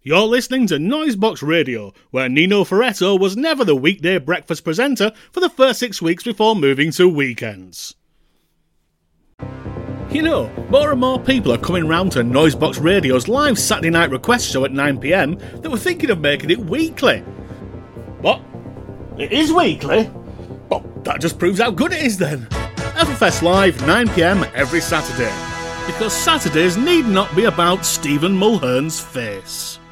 You're listening to Noisebox Radio, where Nino Ferretto was never the weekday breakfast presenter for the first 6 weeks before moving to weekends. You know, more and more people are coming round to Noisebox Radio's live Saturday night request show at 9pm that were thinking of making it weekly. What? It is weekly? Well, that just proves how good it is then. Everfest Live, 9pm every Saturday. Because Saturdays need not be about Stephen Mulhern's face.